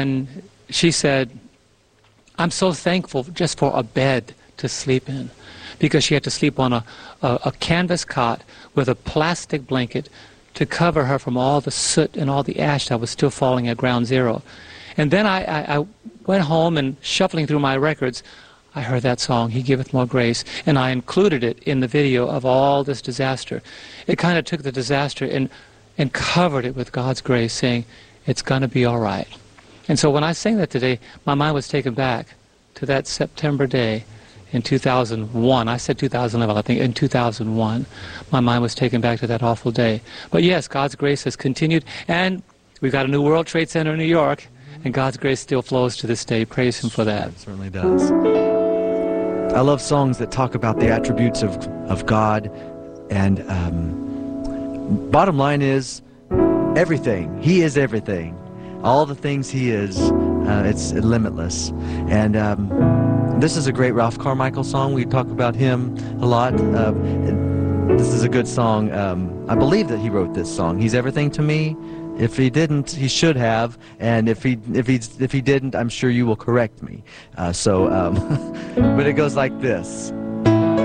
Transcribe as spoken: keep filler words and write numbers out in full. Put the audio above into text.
And she said, I'm so thankful just for a bed to sleep in, because she had to sleep on a, a, a canvas cot with a plastic blanket to cover her from all the soot and all the ash that was still falling at ground zero. And then I, I, I went home, and shuffling through my records, I heard that song, He Giveth More Grace, and I included it in the video of all this disaster. It kind of took the disaster and, and covered it with God's grace, saying, it's going to be all right. And so when I sang that today, my mind was taken back to that September day in two thousand one. I said two thousand eleven, I think in two thousand one. My mind was taken back to that awful day. But yes, God's grace has continued, and we've got a new World Trade Center in New York, and God's grace still flows to this day. Praise Him for that. It certainly does. I love songs that talk about the attributes of, of God, and um, bottom line is, everything. He is everything. All the things He is, uh, it's limitless. And um, this is a great Ralph Carmichael song. We talk about him a lot. Uh, this is a good song. Um, I believe that he wrote this song. He's everything to me. If he didn't, he should have. And if he if he if he didn't, I'm sure you will correct me. Uh, so, um, but it goes like this.